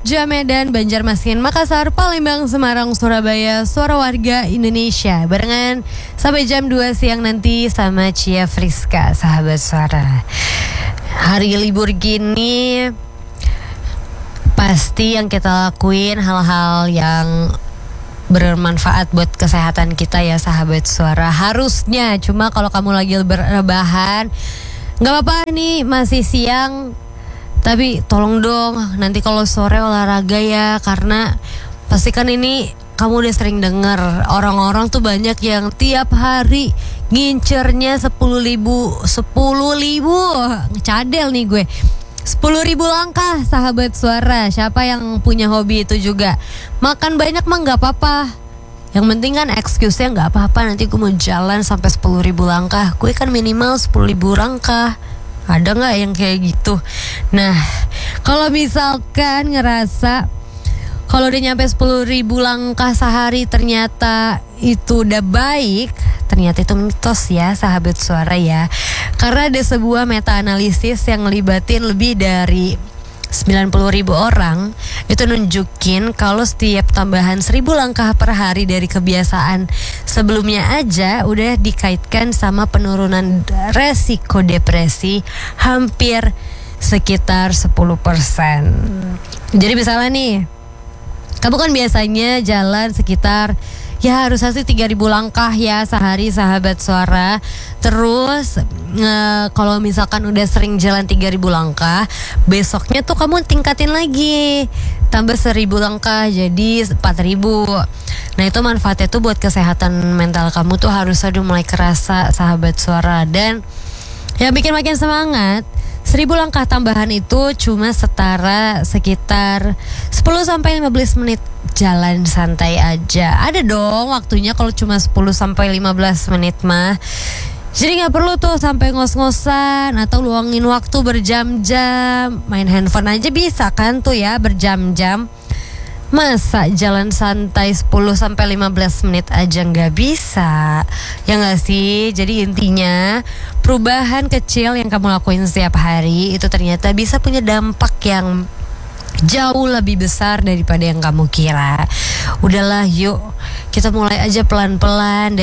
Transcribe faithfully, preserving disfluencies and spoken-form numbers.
Jogja, Medan, Banjarmasin, Makassar, Palembang, Semarang, Surabaya, Suara Warga Indonesia. Barengan sampai jam dua siang nanti sama Cia Friska, sahabat suara. Hari libur gini pasti yang kita lakuin hal-hal yang bermanfaat buat kesehatan kita ya, sahabat suara. Harusnya, cuma kalau kamu lagi berrebahan, gak apa-apa nih, masih siang. Tapi tolong dong nanti kalau sore olahraga ya, karena pastikan ini kamu udah sering denger orang-orang tuh banyak yang tiap hari ngincernya sepuluh ribu sepuluh ribu cadel nih gue sepuluh ribu langkah, sahabat suara. Siapa yang punya hobi itu juga? Makan banyak mah gak apa-apa, yang penting kan excuse-nya gak apa-apa, nanti gue mau jalan sampai sepuluh ribu langkah. Gue kan minimal sepuluh ribu langkah. Ada gak yang kayak gitu? Nah, kalau misalkan ngerasa kalau udah nyampe sepuluh ribu langkah sehari ternyata itu udah baik, ternyata itu mitos ya, sahabat suara ya. Karena ada sebuah meta-analisis yang ngelibatin lebih dari sembilan puluh ribu orang. Itu nunjukin kalau setiap tambahan seribu langkah per hari dari kebiasaan sebelumnya aja udah dikaitkan sama penurunan resiko depresi hampir sekitar sepuluh persen. Jadi misalnya nih, kamu kan biasanya jalan sekitar ya harus hasil tiga ribu langkah ya sehari, sahabat suara. Terus nge, kalau misalkan udah sering jalan tiga ribu langkah, besoknya tuh kamu tingkatin lagi, tambah seribu langkah jadi empat ribu. Nah itu manfaatnya tuh buat kesehatan mental kamu tuh harus udah mulai kerasa, sahabat suara. Dan yang bikin makin semangat, seribu langkah tambahan itu cuma setara sekitar sepuluh sampai lima belas menit jalan santai aja. Ada dong waktunya kalau cuma sepuluh sampai lima belas menit mah. Jadi gak perlu tuh sampai ngos-ngosan atau luangin waktu berjam-jam. Main handphone aja bisa kan tuh ya berjam-jam. Masa jalan santai sepuluh sampai lima belas menit aja nggak bisa? Ya nggak sih? Jadi intinya perubahan kecil yang kamu lakuin setiap hari itu ternyata bisa punya dampak yang jauh lebih besar daripada yang kamu kira. Udahlah, yuk kita mulai aja pelan-pelan.